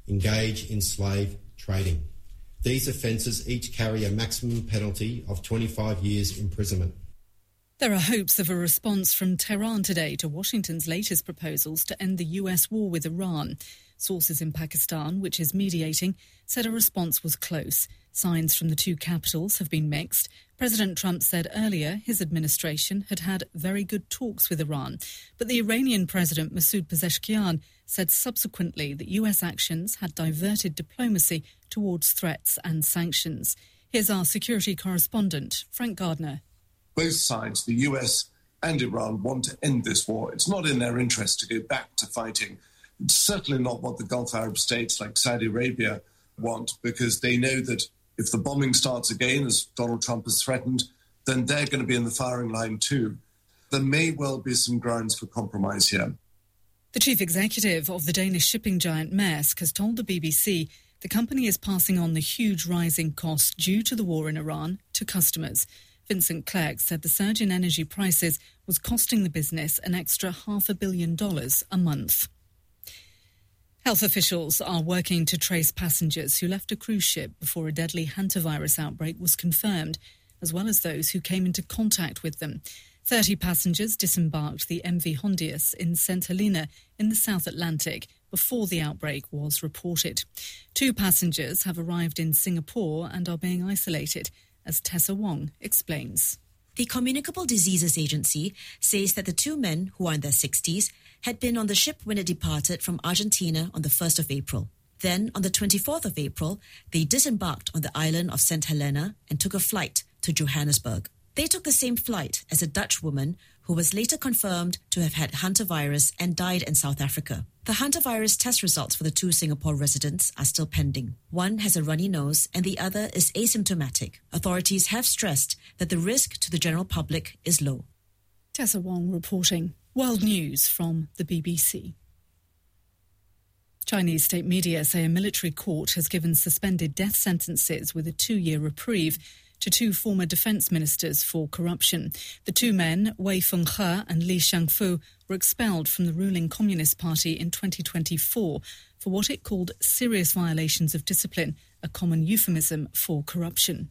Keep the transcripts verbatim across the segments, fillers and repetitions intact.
engage in slave trading. These offences each carry a maximum penalty of twenty-five years imprisonment. There are hopes of a response from Tehran today to Washington's latest proposals to end the U S war with Iran. Sources in Pakistan, which is mediating, said a response was close. Signs from the two capitals have been mixed. President Trump said earlier his administration had had very good talks with Iran. But the Iranian President Masoud Pezeshkian said subsequently that U S actions had diverted diplomacy towards threats and sanctions. Here's our security correspondent, Frank Gardner. Both sides, the U S and Iran, want to end this war. It's not in their interest to go back to fighting. It's certainly not what the Gulf Arab states like Saudi Arabia want, because they know that if the bombing starts again, as Donald Trump has threatened, then they're going to be in the firing line too. There may well be some grounds for compromise here. The chief executive of the Danish shipping giant Maersk has told the B B C the company is passing on the huge rising costs due to the war in Iran to customers. Vincent Clerc said the surge in energy prices was costing the business an extra half a billion dollars a month. Health officials are working to trace passengers who left a cruise ship before a deadly hantavirus outbreak was confirmed, as well as those who came into contact with them. Thirty passengers disembarked the M V Hondius in Saint Helena in the South Atlantic before the outbreak was reported. Two passengers have arrived in Singapore and are being isolated, as Tessa Wong explains. The Communicable Diseases Agency says that the two men, who are in their sixties, had been on the ship when it departed from Argentina on the first of April. Then, on the twenty-fourth of April, they disembarked on the island of Saint Helena and took a flight to Johannesburg. They took the same flight as a Dutch woman who was later confirmed to have had hantavirus and died in South Africa. The hantavirus test results for the two Singapore residents are still pending. One has a runny nose and the other is asymptomatic. Authorities have stressed that the risk to the general public is low. Tessa Wong reporting. World News from the B B C. Chinese state media say a military court has given suspended death sentences with a two-year reprieve to two former defence ministers for corruption. The two men, Wei Fenghe and Li Shangfu, were expelled from the ruling Communist Party in twenty twenty-four for what it called serious violations of discipline, a common euphemism for corruption.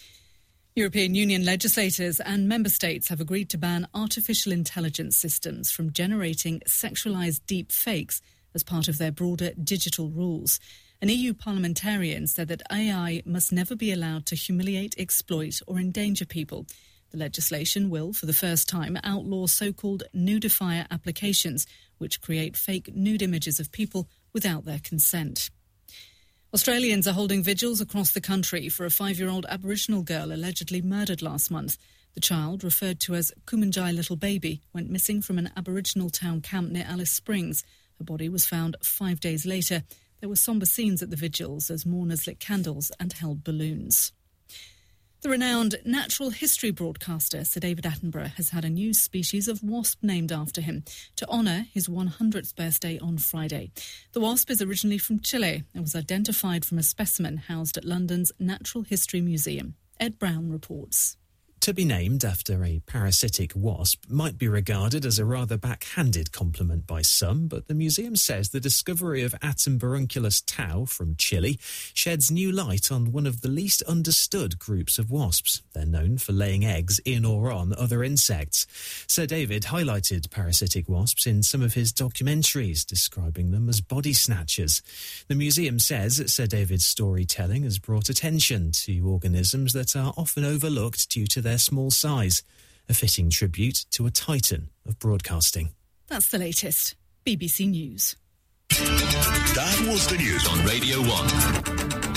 European Union legislators and member states have agreed to ban artificial intelligence systems from generating sexualised deep fakes as part of their broader digital rules. An E U parliamentarian said that A I must never be allowed to humiliate, exploit or endanger people. The legislation will, for the first time, outlaw so-called nudifier applications, which create fake nude images of people without their consent. Australians are holding vigils across the country for a five-year-old Aboriginal girl allegedly murdered last month. The child, referred to as Kumanjai Little Baby, went missing from an Aboriginal town camp near Alice Springs. Her body was found five days later. There were sombre scenes at the vigils as mourners lit candles and held balloons. The renowned natural history broadcaster Sir David Attenborough has had a new species of wasp named after him to honour his one hundredth birthday on Friday. The wasp is originally from Chile and was identified from a specimen housed at London's Natural History Museum. Ed Brown reports. To be named after a parasitic wasp might be regarded as a rather backhanded compliment by some, but the museum says the discovery of Atumbarunculus tau from Chile sheds new light on one of the least understood groups of wasps. They're known for laying eggs in or on other insects. Sir David highlighted parasitic wasps in some of his documentaries, describing them as body snatchers. The museum says that Sir David's storytelling has brought attention to organisms that are often overlooked due to their small size, a fitting tribute to a titan of broadcasting. That's the latest. B B C News. That was the news on Radio one.